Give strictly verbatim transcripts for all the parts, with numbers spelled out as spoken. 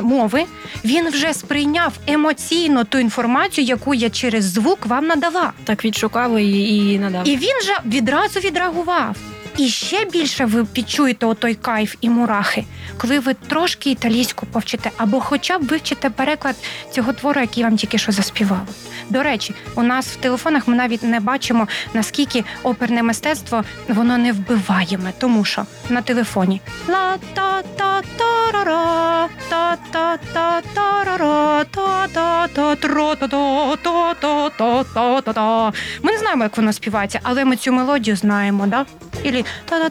мови, він вже сприйняв емоційно ту інформацію, яку я через звук вам надала. Так відшукав і, і надав. І він же відразу відреагував. І ще більше ви відчуєте отой кайф і мурахи, коли ви трошки італійську повчите, або хоча б вивчите переклад цього твору, який вам тільки що заспівали. До речі, у нас в телефонах ми навіть не бачимо, наскільки оперне мистецтво, воно не вбиваєме, тому що на телефоні ла-та-та-та-ра-ра, та-та-та-та-ра-ра, та-та-та-та-та-та-та-та-та. Ми не знаємо, як воно співається, але ми цю мелодію знаємо, да? Ілі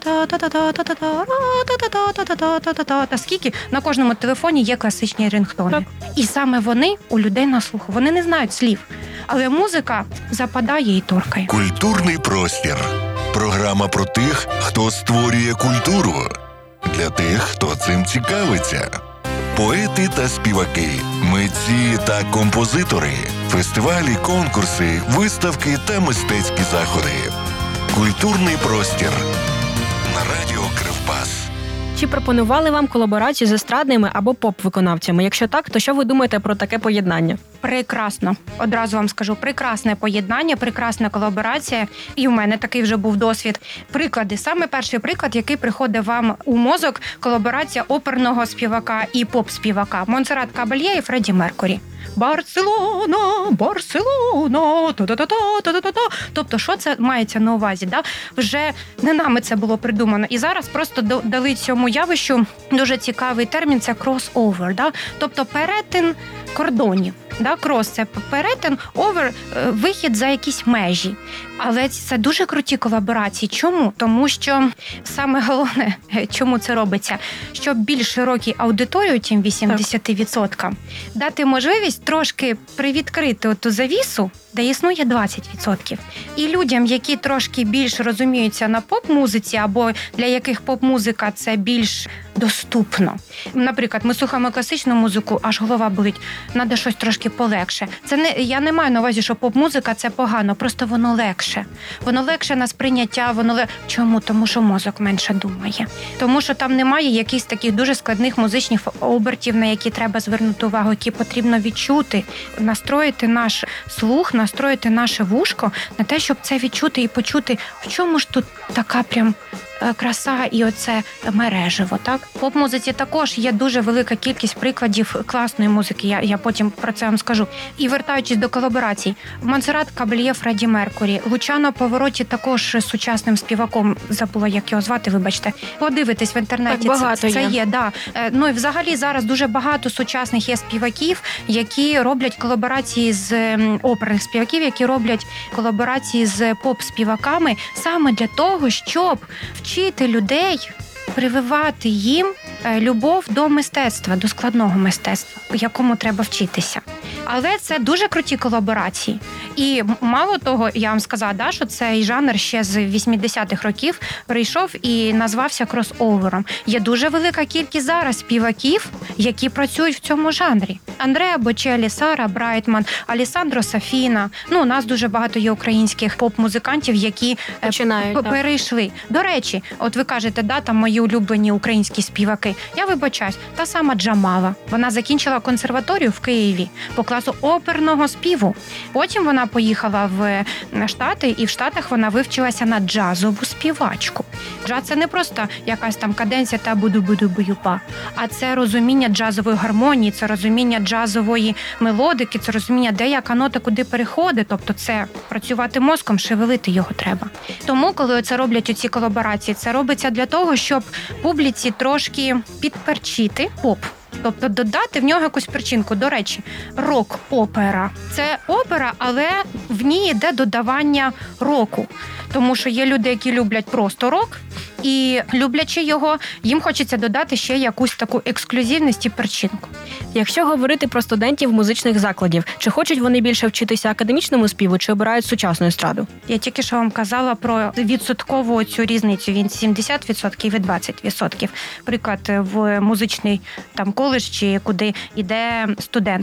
та-та-та-та-та-та-та-та-та-та-та-та-та-та-та. Скільки на кожному телефоні є класичні рингтони. Так. І саме вони у людей на слуху. Вони не знають слів, але музика западає і торкає. Культурний простір. Програма про тих, хто створює культуру. Для тих, хто цим цікавиться. Поети та співаки, митці та композитори, фестивалі, конкурси, виставки та мистецькі заходи. Культурний простір на радіо Кривбас. Чи пропонували вам колаборацію з естрадними або поп-виконавцями? Якщо так, то що ви думаєте про таке поєднання? Прекрасно. Одразу вам скажу, прекрасне поєднання, прекрасна колаборація. І у мене такий вже був досвід. Приклади. Саме перший приклад, який приходить вам у мозок, колаборація оперного співака і поп-співака. Монсеррат Кабальє і Фредді Меркурі. Барселона, Барселона, та-та-та-та-та-та-та. Тобто, що це мається на увазі? Да? Вже не нами це було придумано. І зараз просто дали цьому явищу дуже цікавий термін – це крос-овер. Да? Тобто, перетин кордонів. Да, крос – це перетин, овер – вихід за якісь межі. Але це дуже круті колаборації. Чому? Тому що саме головне, чому це робиться, щоб більш широкій аудиторії, тим вісімдесят відсотків, дати можливість трошки привідкрити ту завісу, де існує двадцять відсотків. І людям, які трошки більш розуміються на поп-музиці, або для яких поп-музика – це більш доступно. Наприклад, ми слухаємо класичну музику, аж голова болить, треба щось трошки полегше. Це не, я не маю на увазі, що поп-музика – це погано, просто воно легше. Воно легше на сприйняття, воно легше. Чому? Тому що мозок менше думає. Тому що там немає якихось таких дуже складних музичних обертів, на які треба звернути увагу, які потрібно відчути, настроїти наш слух, настроїти наше вушко на те, щоб це відчути і почути, в чому ж тут така прям краса і оце мережево, так? В поп-музиці також є дуже велика кількість прикладів класної музики, я, я потім про це вам скажу. І вертаючись до колаборацій, Монсеррат Кабальє, Фредді Меркурі, Лучано Павороті також сучасним співаком, забула, як його звати, вибачте. Подивитись в інтернеті, так багато це, це є. є, да. Ну і взагалі зараз дуже багато сучасних є співаків, які роблять колаборації з оперних співаків, які роблять колаборації з поп-співаками саме для того, щоб вчити людей, прививати їм любов до мистецтва, до складного мистецтва, якому треба вчитися. Але це дуже круті колаборації. І мало того, я вам сказала, да, що цей жанр ще з вісімдесятих років прийшов і назвався крос-овером. Є дуже велика кількість зараз співаків, які працюють в цьому жанрі. Андреа Бочеллі, Сара Брайтман, Алессандро Сафіна. Ну, у нас дуже багато є українських поп-музикантів, які починають, п- перейшли. До речі, от ви кажете, да, там мої улюблені українські співаки. Я вибачаюсь, та сама Джамала. Вона закінчила консерваторію в Києві по класу оперного співу. Потім вона поїхала в Штати, і в Штатах вона вивчилася на джазову співачку. Джаз – це не просто якась там каденція та буду-буду-бую-па, а це розуміння джазової гармонії, це розуміння джазової мелодики, це розуміння, де яка нота куди переходить, тобто це працювати мозком, шевелити його треба. Тому, коли це роблять оці колаборації, це робиться для того, щоб публіці трошки підперчити поп. Тобто додати в нього якусь причинку. До речі, рок-опера. Це опера, але в ній йде додавання року. Тому що є люди, які люблять просто рок, і люблячи його, їм хочеться додати ще якусь таку ексклюзивність і причинку. Якщо говорити про студентів музичних закладів, чи хочуть вони більше вчитися академічному співу, чи обирають сучасну естраду? Я тільки що вам казала про відсоткову цю різницю від сімдесят відсотків і двадцять відсотків. Приклад, в музичний там коледж, чи куди йде студент.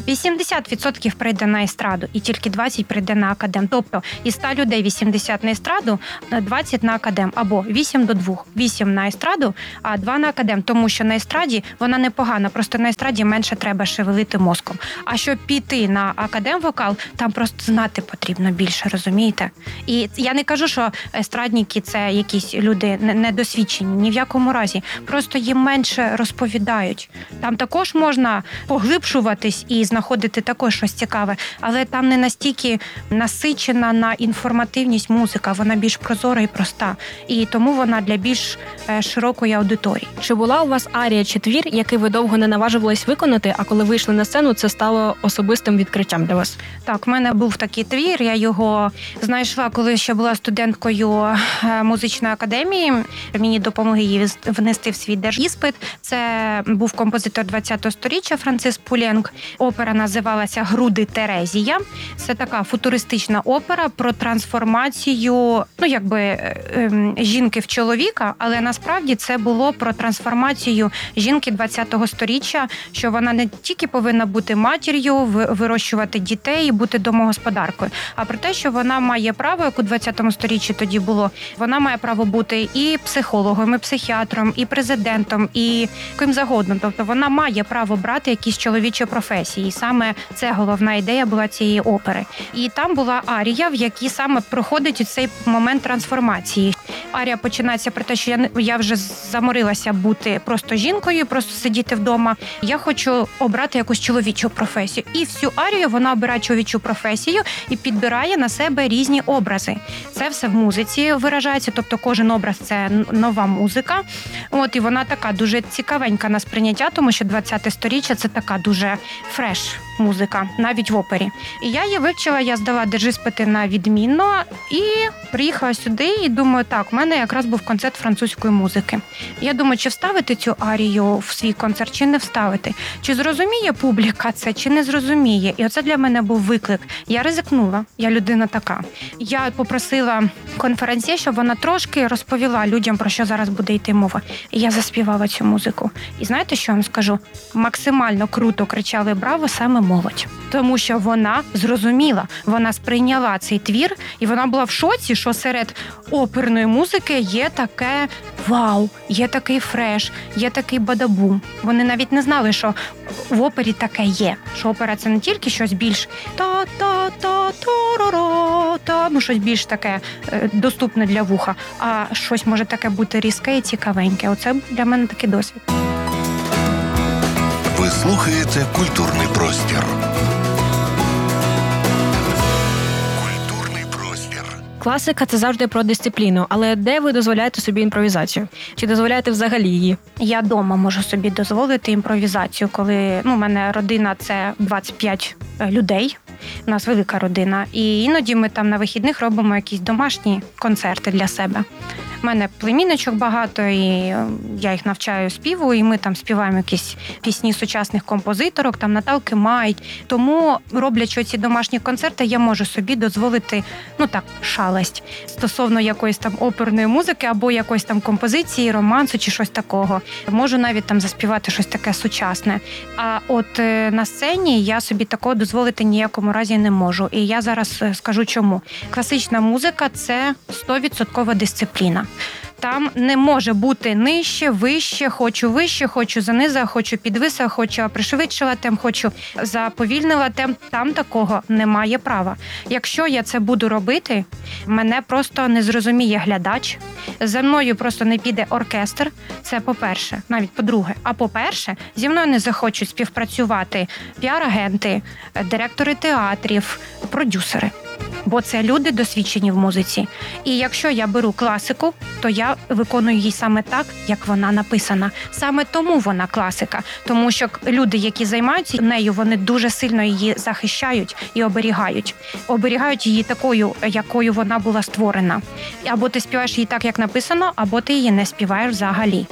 вісімдесят відсотків прийде на естраду і тільки двадцять відсотків прийде на академ. Тобто із ста людей вісімдесят на естраду, двадцять на академ. Або вісім до двох. вісім на естраду, а два на академ. Тому що на естраді вона непогана, просто на естраді менше треба шевелити мозком. А щоб піти на академ-вокал, там просто знати потрібно більше, розумієте? І я не кажу, що естрадники – це якісь люди недосвідчені, ні в якому разі. Просто їм менше розповідають. Там також можна поглибшуватись і знаходити також щось цікаве, але там не настільки насичена на інформативність музика, вона більш прозора і проста. І тому вона для більш широкої аудиторії. Чи була у вас арія чи твір, який ви довго не наважувались виконати, а коли вийшли на сцену, це стало особистим відкриттям для вас? Так, в мене був такий твір, я його знайшла, коли ще була студенткою музичної академії. Мені допомогли її внести в свій держіспит. Це був композитор ХХ сторіччя Франциск Пуленк. Опера називалася «Груди Терезія». Це така футуристична опера про трансформацію, ну, якби, жінки в чоловіка, але насправді це було про трансформацію жінки ХХ сторіччя, що вона не тільки повинна бути матір'ю, вирощувати дітей і бути домогосподаркою, а про те, що вона має право, як у ХХ сторіччі тоді було, вона має право бути і психологом, і психіатром, і президентом, і ким загодно. Тобто вона має право брати якісь чоловічі професії. І саме це головна ідея була цієї опери. І там була арія, в якій саме проходить цей момент трансформації. Арія починається про те, що я, я вже заморилася бути просто жінкою, просто сидіти вдома. Я хочу обрати якусь чоловічу професію. І всю арію вона обирає чоловічу професію і підбирає на себе різні образи. Це все в музиці виражається, тобто кожен образ – це нова музика. От, і вона така дуже цікавенька на сприйняття, тому що ХХ сторіччя – це така дуже фреш музика, навіть в опері. І я її вивчила, я здала держіспити на відмінно і приїхала сюди і думаю, так, у мене якраз був концерт французької музики. Я думаю, чи вставити цю арію в свій концерт, чи не вставити. Чи зрозуміє публіка це, чи не зрозуміє. І оце для мене був виклик. Я ризикнула, я людина така. Я попросила конференцію, щоб вона трошки розповіла людям, про що зараз буде йти мова. І я заспівала цю музику. І знаєте, що я вам скажу? Максимально круто кричали «Браво!» саме молодь. Тому що вона зрозуміла, вона сприйняла цей твір, і вона була в шоці, що серед оперної музики є таке вау, є такий фреш, є такий бадабум. Вони навіть не знали, що в опері таке є. Що опера – це не тільки щось більш та-та-та-та-ро-ро-та, ну щось більш таке е, доступне для вуха, а щось може таке бути різке і цікавеньке. Оце для мене такий досвід. Ви слухаєте «Культурний простір». Культурний простір. Класика – це завжди про дисципліну, але де ви дозволяєте собі імпровізацію? Чи дозволяєте взагалі її? Я вдома можу собі дозволити імпровізацію, коли, ну, у мене родина – це двадцять п'ять людей, у нас велика родина, і іноді ми там на вихідних робимо якісь домашні концерти для себе. У мене племінничок багато, і я їх навчаю співу, і ми там співаємо якісь пісні сучасних композиторок, там Наталки Майт. Тому, роблячи ці домашні концерти, я можу собі дозволити, ну так, шалость стосовно якоїсь там оперної музики або якоїсь там композиції, романсу чи щось такого. Можу навіть там заспівати щось таке сучасне. А от на сцені я собі такого дозволити ніякому разі не можу. І я зараз скажу чому. Класична музика – це сто відсотків дисципліна. Там не може бути нижче, вище, хочу вище, хочу заниза, хочу підвиса, хочу пришвидшила темп, хочу заповільнила темп. Там такого немає права. Якщо я це буду робити, мене просто не зрозуміє глядач, за мною просто не піде оркестр, це по-перше, навіть по-друге. А по-перше, зі мною не захочуть співпрацювати піар-агенти, директори театрів, продюсери. Бо це люди досвідчені в музиці. І якщо я беру класику, то я виконую її саме так, як вона написана. Саме тому вона класика. Тому що люди, які займаються нею, вони дуже сильно її захищають і оберігають. Оберігають її такою, якою вона була створена. Або ти співаєш її так, як написано, або ти її не співаєш взагалі.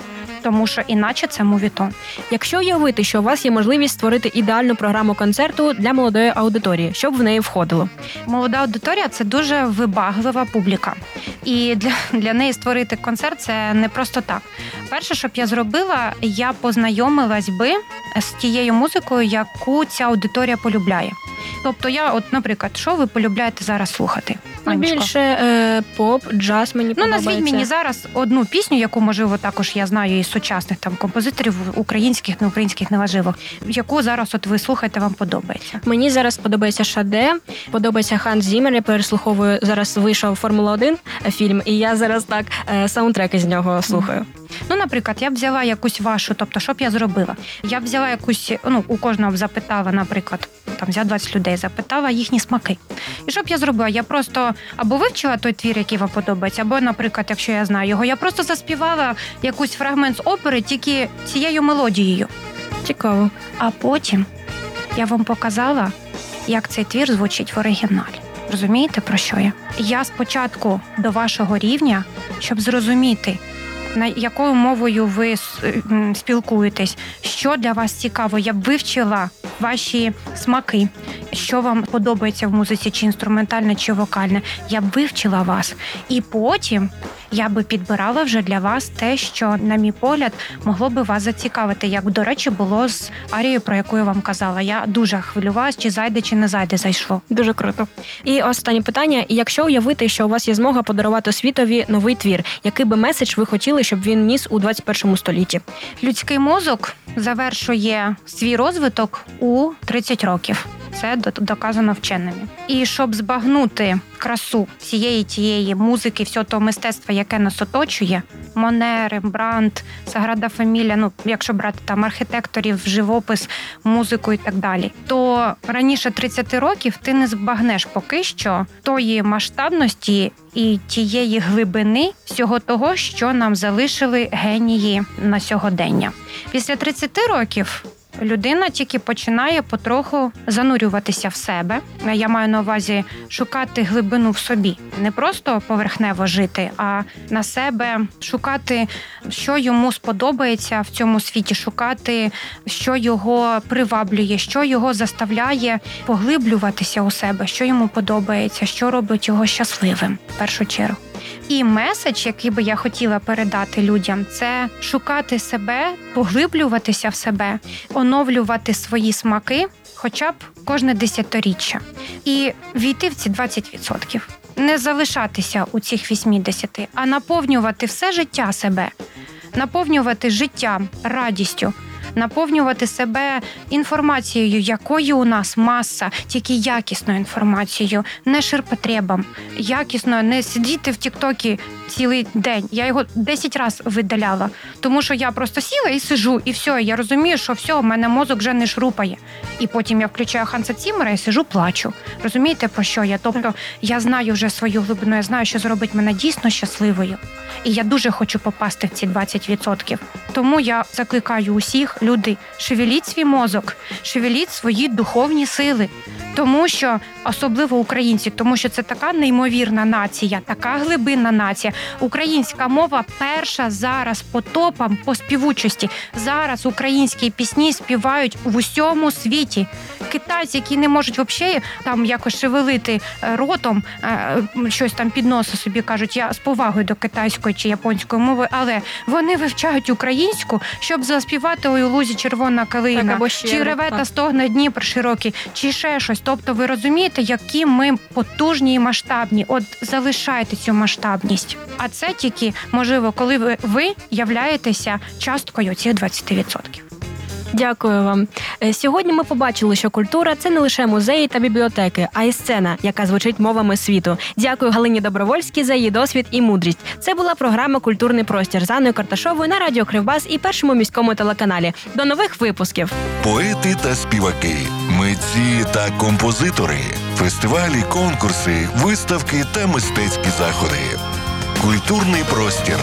тому що іначе це мовітон. Якщо уявити, що у вас є можливість створити ідеальну програму концерту для молодої аудиторії, що б в неї входило? Молода аудиторія – це дуже вибаглива публіка. І для, для неї створити концерт – це не просто так. Перше, що б я зробила, я познайомилась би з тією музикою, яку ця аудиторія полюбляє. Тобто я, от, наприклад, що ви полюбляєте зараз слухати? Ну, Анечко? більше е, поп, джаз мені Ну, подобається. назвіть мені зараз одну пісню, яку, можливо, також я знаю із сучасних там композиторів, українських, не українських, неважливо, яку зараз от ви слухаєте, вам подобається. Мені зараз подобається Шаде, подобається Ханс Зіммер, я переслуховую, зараз вийшов Формула один фільм, і я зараз так е, саундтреки з нього слухаю. Ну, наприклад, я б взяла якусь вашу, тобто, що б я зробила? Я б взяла якусь, ну, у кожного б запитала, наприклад, там, взяла двадцять людей, запитала їхні смаки. І що б я зробила? Я просто або вивчила той твір, який вам подобається, або, наприклад, якщо я знаю його, я просто заспівала якийсь фрагмент з опери тільки цією мелодією. Цікаво. А потім я вам показала, як цей твір звучить в оригіналі. Розумієте, про що я? Я спочатку до вашого рівня, щоб зрозуміти, на якою мовою ви спілкуєтесь, що для вас цікаво. Я б вивчила ваші смаки, що вам подобається в музиці, чи інструментальне, чи вокальне. Я б вивчила вас. І потім я би підбирала вже для вас те, що, на мій погляд, могло би вас зацікавити. Як, до речі, було з арією, про яку я вам казала. Я дуже хвилювалась, чи зайде, чи не зайде, зайшло. Дуже круто. І останнє питання. Якщо уявити, що у вас є змога подарувати світові новий твір, який би меседж ви хотіли, щоб він ніс у двадцять першому столітті? Людський мозок завершує свій розвиток у тридцять років. Це доказано вченими. І щоб збагнути красу цієї тієї музики, всього того мистецтва, яке нас оточує, Моне, Рембрандт, Саграда Фамілія, ну, якщо брати там архітекторів, живопис, музику і так далі, то раніше тридцяти років ти не збагнеш поки що тої масштабності і тієї глибини всього того, що нам залишили генії на сьогодення. Після тридцяти років людина тільки починає потроху занурюватися в себе. Я маю на увазі шукати глибину в собі. Не просто поверхнево жити, а на себе шукати, що йому сподобається в цьому світі, шукати, що його приваблює, що його заставляє поглиблюватися у себе, що йому подобається, що робить його щасливим, в першу чергу. І меседж, який би я хотіла передати людям, це шукати себе, поглиблюватися в себе, оновлювати свої смаки хоча б кожне десятиріччя. І війти в ці двадцять відсотків. Не залишатися у цих вісімдесят, а наповнювати все життя себе. Наповнювати життям, радістю. Наповнювати себе інформацією, якої у нас маса, тільки якісною інформацією, не ширпотребом, якісно, не сидіти в тіктокі цілий день. Я його десять разів видаляла, тому що я просто сіла і сижу, і все, я розумію, що все, в мене мозок вже не шрупає. І потім я включаю Ханса Ціммера і сижу, плачу. Розумієте, про що я? Тобто я знаю вже свою глибину, я знаю, що зробить мене дійсно щасливою. І я дуже хочу попасти в ці двадцять відсотків. Тому я закликаю усіх, люди, шевеліть свій мозок, шевеліть свої духовні сили. Тому що, особливо українці, тому що це така неймовірна нація, така глибинна нація. Українська мова перша зараз по топам, по співучості. Зараз українські пісні співають в усьому світі. Китайці, які не можуть взагалі там якось шевелити ротом, щось там під носа собі кажуть, я з повагою до китайської чи японської мови, але вони вивчають українську, щоб заспівати «Ой, у лузі червона калина», так, чи «Реве та стогне Дніпр широкий», чи ще щось. Тобто ви розумієте, які ми потужні і масштабні. От залишайте цю масштабність. А це тільки можливо, коли ви, ви являєтеся часткою цих двадцять відсотків. Дякую вам. Сьогодні ми побачили, що культура – це не лише музеї та бібліотеки, а й сцена, яка звучить мовами світу. Дякую Галині Добровольській за її досвід і мудрість. Це була програма «Культурний простір» з Анною Карташовою на радіо Кривбас і Першому міському телеканалі. До нових випусків! Поети та співаки, митці та композитори, фестивалі, конкурси, виставки та мистецькі заходи. «Культурний простір»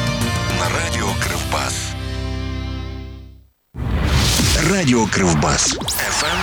на радіо Кривбас. Радіо Кривбас. еф ем